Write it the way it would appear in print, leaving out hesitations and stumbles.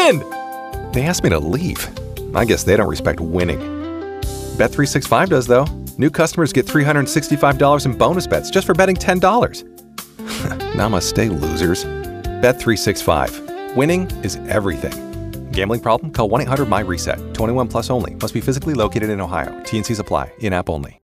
win! They asked me to leave. I guess they don't respect winning. Bet365 does, though. New customers get $365 in bonus bets just for betting $10. Namaste, losers. Bet365. Winning is everything. Gambling problem? Call 1-800-MY-RESET. 21 plus only. Must be physically located in Ohio. T&Cs apply. In-app only.